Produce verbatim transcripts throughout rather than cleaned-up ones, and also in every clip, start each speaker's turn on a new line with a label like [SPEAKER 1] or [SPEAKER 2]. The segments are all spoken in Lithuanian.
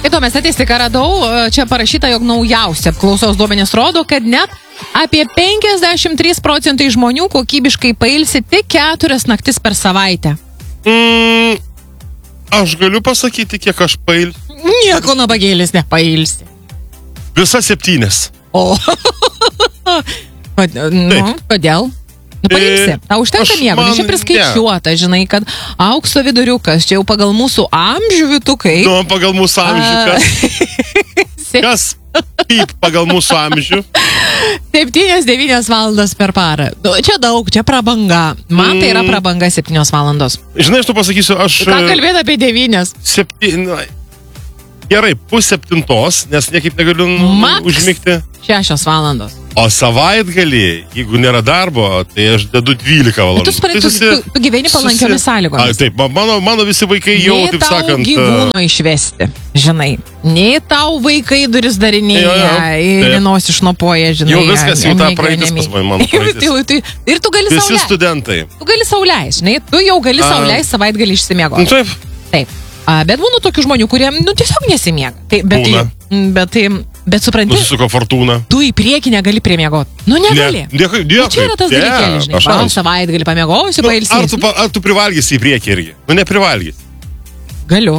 [SPEAKER 1] Įdomią statistiką radau, čia parašyta, jog naujausia apklausos duomenys rodo, kad net apie penkiasdešimt trys procentai žmonių kokybiškai pailsi tik keturias naktis per savaitę.
[SPEAKER 2] Mm, aš galiu pasakyti, kiek aš pailsiu.
[SPEAKER 1] Nieko nabagėlis nepailsi.
[SPEAKER 2] Visa septynės.
[SPEAKER 1] O, nu, kodėl? Nu, pailsi. Tau užtenka miego, nes čia priskaičiuota, žinai, kad aukso viduriukas, čia jau pagal mūsų amžių vytukai.
[SPEAKER 2] Nu, pagal mūsų amžių, kas? Kas? Kaip pagal mūsų amžių?
[SPEAKER 1] septynios devynios valandos per parą. Nu, čia daug, čia prabanga. Man tai yra prabanga septynios valandos.
[SPEAKER 2] Žinai, aš tu pasakysiu, aš...
[SPEAKER 1] Ką kalbėt apie devynias?
[SPEAKER 2] Septynios... Gerai, pus septintos, nes niekaip negaliu
[SPEAKER 1] Max
[SPEAKER 2] užmigti.
[SPEAKER 1] Šešios valandos.
[SPEAKER 2] O savaitgalį, jeigu nėra darbo, tai aš dedu dvylika valandų.
[SPEAKER 1] Tu, supranti, tu, tu, tu gyveni palankiomis sąlygomis.
[SPEAKER 2] A, taip, mano, mano visi vaikai jau,
[SPEAKER 1] nei
[SPEAKER 2] taip sakant...
[SPEAKER 1] Nei tau gyvūno išvesti, žinai. Nei tau vaikai duris darinėja ir nosį šnopuoja, žinai.
[SPEAKER 2] Jau viskas, jau ta praeitis pas man, mano praeitis.
[SPEAKER 1] Ir tu gali
[SPEAKER 2] Visi
[SPEAKER 1] sau leist.
[SPEAKER 2] studentai.
[SPEAKER 1] Tu gali sau leist, žinai. Tu jau gali sau leist savaitgalį išsimiego.
[SPEAKER 2] Taip.
[SPEAKER 1] Taip. A, bet būna tokių žmonių, kurie, nu, tiesiog nesimiega. Tai, bet,
[SPEAKER 2] būna.
[SPEAKER 1] Tai, bet, tai, bet supranti,
[SPEAKER 2] nusisuko fortūna.
[SPEAKER 1] Tu į priekį negali primiegot. Nu, negali.
[SPEAKER 2] Ne, dėkui, dėkui.
[SPEAKER 1] Nu, čia yra tas dalykėlis, žinai. Va, savaitgalį pamiegosiu,
[SPEAKER 2] nu,
[SPEAKER 1] pailsysiu.
[SPEAKER 2] Ar tu, ar tu privalgysi į priekį irgi? Nu, neprivalgysi.
[SPEAKER 1] Galiu.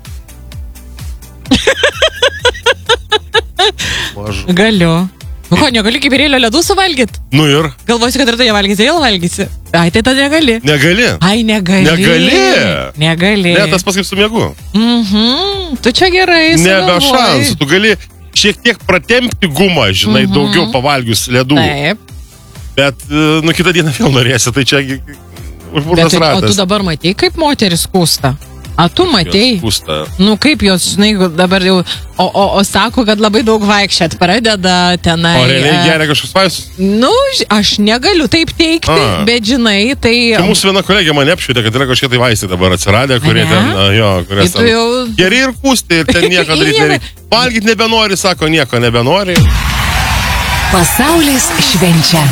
[SPEAKER 2] Mažu.
[SPEAKER 1] Galiu. Nu, ko, negali kibirėlio ledų suvalgyt?
[SPEAKER 2] Nu ir?
[SPEAKER 1] Galvosi, kad ir tu ją valgysi, vėl valgysi. Ai, tai tada negali.
[SPEAKER 2] Negali.
[SPEAKER 1] Ai, negali.
[SPEAKER 2] Negali.
[SPEAKER 1] Negali.
[SPEAKER 2] Ne, tas pas kaip su miegu.
[SPEAKER 1] Mhm. Tu čia gerai
[SPEAKER 2] Nebe
[SPEAKER 1] sugalvojai.
[SPEAKER 2] šansų. Tu gali šiek tiek pratempti gumą, žinai,
[SPEAKER 1] Mhm.
[SPEAKER 2] daugiau pavalgius ledų.
[SPEAKER 1] Taip.
[SPEAKER 2] Bet, nu, kitą dieną vėl norėsi, tai čia užburtas
[SPEAKER 1] Bet,
[SPEAKER 2] ratas.
[SPEAKER 1] o tu dabar matei, kaip moteris kūsta? A tu matei?
[SPEAKER 2] Kūsta.
[SPEAKER 1] Nu, kaip jos, žinai, dabar jau, o, o, o sako, kad labai daug vaikščiat pradeda tenai.
[SPEAKER 2] O realiai
[SPEAKER 1] e,
[SPEAKER 2] geria kažkoks vaistus?
[SPEAKER 1] Nu, ž- aš negaliu taip teikti,
[SPEAKER 2] A.
[SPEAKER 1] bet žinai, tai...
[SPEAKER 2] Čia mūsų viena kolegė mane apšvietė, kad yra kažkokie tai vaistai dabar atsiradę, kurie
[SPEAKER 1] Ane?
[SPEAKER 2] ten, na, jo, kurie
[SPEAKER 1] Tai tu jau-
[SPEAKER 2] geri ir kūsti, ir ten nieko daryti
[SPEAKER 1] Nieko.
[SPEAKER 2] nereikia. Valgyti nebenori, sako, nieko nebenori.
[SPEAKER 3] Pasaulis švenčia.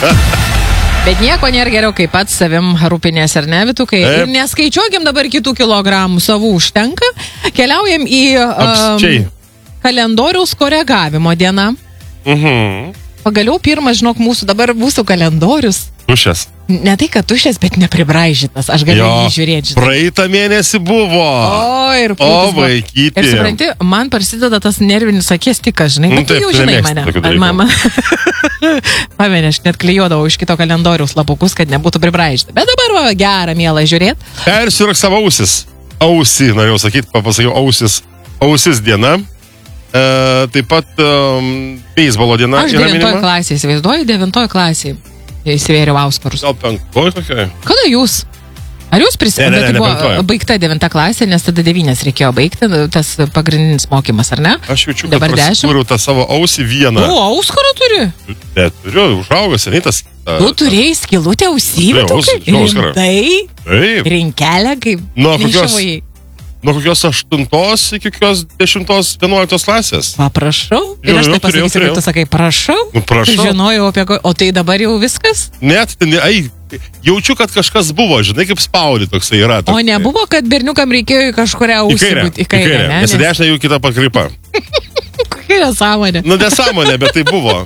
[SPEAKER 1] Bet nieko nėra geriau, kaip pats savim rūpinės ar ne, Vitukai.
[SPEAKER 2] Taip.
[SPEAKER 1] Ir neskaičiuokim dabar kitų kilogramų, savų užtenka. Keliaujam į
[SPEAKER 2] Apsčiai.
[SPEAKER 1] um, kalendoriaus koregavimo dieną.
[SPEAKER 2] Mhm.
[SPEAKER 1] Pagaliau pirmas, žinok, mūsų dabar mūsų kalendorius.
[SPEAKER 2] Tušęs.
[SPEAKER 1] Ne tai, kad tušęs, bet nepribraižytas. Aš galiu jį žiūrėti. žinai.
[SPEAKER 2] praeitą mėnesį buvo.
[SPEAKER 1] O, ir
[SPEAKER 2] O,
[SPEAKER 1] puikus buvo.
[SPEAKER 2] vaikyti.
[SPEAKER 1] Ir supranti, man prasideda tas nervinis akies tikas, žinai,
[SPEAKER 2] Nu,
[SPEAKER 1] bet tu
[SPEAKER 2] taip,
[SPEAKER 1] jau
[SPEAKER 2] tu
[SPEAKER 1] žinai
[SPEAKER 2] nemėgsti
[SPEAKER 1] mane.
[SPEAKER 2] tokių dalykų.
[SPEAKER 1] Mama. Pamenė, aš net klijuodavau iš kito kalendoriaus lapukus, kad nebūtų pribraižyta. Bet dabar va, gera, mielą žiūrėti.
[SPEAKER 2] Persirok savo ausis. Ausį, norėjau sakyti, pasakiau ausis. Ausis diena. E, taip pat um, beisbolo diena.
[SPEAKER 1] Aš
[SPEAKER 2] yra
[SPEAKER 1] devintoje
[SPEAKER 2] minima.
[SPEAKER 1] klasėje, įsivaizduoju, devintoje klasėje įsivėriau auskarus.
[SPEAKER 2] Gal penktoj tokia.
[SPEAKER 1] Kada jūs? Ar jūs
[SPEAKER 2] Ne, ne,
[SPEAKER 1] prisimėte,
[SPEAKER 2] ne,
[SPEAKER 1] tai
[SPEAKER 2] ne,
[SPEAKER 1] buvo
[SPEAKER 2] penktoje.
[SPEAKER 1] baigta devinta klasė, nes tada devynės reikėjo baigti, tas pagrindinis mokymas, ar ne?
[SPEAKER 2] Aš jaučiu, kad
[SPEAKER 1] Dabar dešimt.
[SPEAKER 2] prasikūriau tą savo ausį vieną.
[SPEAKER 1] O, auskarą turi?
[SPEAKER 2] Ne, turiu, užaugo seniai tas. ta-
[SPEAKER 1] Tu turėjai skilutę ausybę,
[SPEAKER 2] Turėjau ausį, turėjau auskarą.
[SPEAKER 1] tai
[SPEAKER 2] Taip.
[SPEAKER 1] rinkelę kaip
[SPEAKER 2] Nuo kokios,
[SPEAKER 1] nešavai.
[SPEAKER 2] nuo kokios aštuntos iki kokios dešimtos, vienuoliktos klasės.
[SPEAKER 1] Paprašau. Ir
[SPEAKER 2] Jo,
[SPEAKER 1] aš
[SPEAKER 2] jo,
[SPEAKER 1] taip
[SPEAKER 2] turėjau,
[SPEAKER 1] pasakysiu, kad tu sakai, prašau.
[SPEAKER 2] Nu, prašau.
[SPEAKER 1] Žinojau apie ko. O tai dabar jau viskas?
[SPEAKER 2] Net, ten, ai, jaučiu, kad kažkas buvo, žinai, kaip spaudi toksai yra.
[SPEAKER 1] O
[SPEAKER 2] toksai.
[SPEAKER 1] nebuvo, kad berniukam reikėjo į kažkurią
[SPEAKER 2] Į
[SPEAKER 1] ausį
[SPEAKER 2] kairę,
[SPEAKER 1] būti. Į kairę, ne?
[SPEAKER 2] Nes į dešinę jau kita pakraipa.
[SPEAKER 1] Kokia nesąmonė.
[SPEAKER 2] Nu, nesąmonė, bet tai buvo.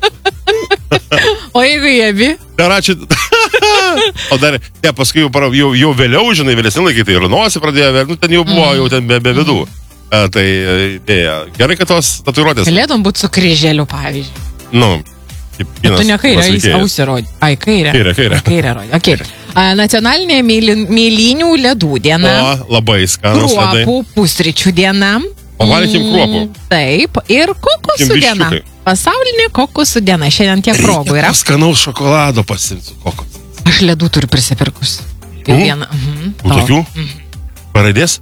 [SPEAKER 1] O jeigu jie abi?
[SPEAKER 2] Dar ačiū. O dar, ne, paskui jau, para- jau, jau vėliau, žinai, vėlesnį laikį, tai ir nosį pradėjo, vėl, nu, ten jau buvo, jau ten be, be vidų. A, tai, e, dėja, gerai, kad tos tatuiruotės.
[SPEAKER 1] Galėtum būti su kryželiu, pavyzdžiui.
[SPEAKER 2] Nu, kaip vienas.
[SPEAKER 1] Tu ne kairę,
[SPEAKER 2] vienas
[SPEAKER 1] jis
[SPEAKER 2] veikėjas.
[SPEAKER 1] ausį rodė. Ai, kairę.
[SPEAKER 2] Kairę, kairę.
[SPEAKER 1] Kairę rodė. Okay. A, nacionalinė mėly- mėlynių ledų diena.
[SPEAKER 2] O, labai skanus ledai.
[SPEAKER 1] Kruopų pusryčių diena.
[SPEAKER 2] O valgykim kruopų.
[SPEAKER 1] Mm, Taip. Ir kokosų
[SPEAKER 2] Valgykim
[SPEAKER 1] diena.
[SPEAKER 2] viščiukai.
[SPEAKER 1] Pasaulinė kokosų diena. Šiandien tiek progų yra.
[SPEAKER 2] Skanaus šokolado pasimsiu kokos.
[SPEAKER 1] Aš ledų turiu prisipirkus. Jau
[SPEAKER 2] Mhm.
[SPEAKER 1] vieną. Mhm.
[SPEAKER 2] U tokių? Paradės?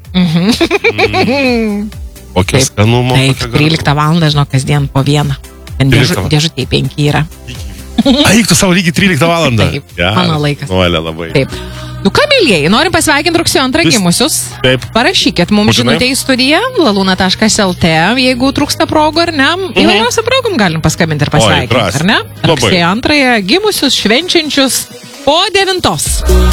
[SPEAKER 2] Kokio
[SPEAKER 1] Taip.
[SPEAKER 2] skanumo?
[SPEAKER 1] Taip,
[SPEAKER 2] kokio
[SPEAKER 1] tryliktą valandą, žinau, kasdien po vieną. Ten
[SPEAKER 2] tryliktą
[SPEAKER 1] dėžu- dėžutėje penki yra.
[SPEAKER 2] garbo. Eik tu savo lygiai tryliktą valandą.
[SPEAKER 1] Taip, mano laikas.
[SPEAKER 2] Nuolė labai.
[SPEAKER 1] Taip. Nu ką, mėlyjeji, norim pasveikinti rugsėjo antrą
[SPEAKER 2] Vis-
[SPEAKER 1] gimusius.
[SPEAKER 2] Taip.
[SPEAKER 1] Parašykit mums
[SPEAKER 2] Būtinai.
[SPEAKER 1] žinutę į studiją, laluna taškas el te, jeigu trūksta progų ar ne. Įvairiausią progom galim paskambinti ir pasveikinti,
[SPEAKER 2] drąsiai.
[SPEAKER 1] ar ne?
[SPEAKER 2] Labai.
[SPEAKER 1] Rugsėjo antrąją gimusius, švenčiančius po devintos.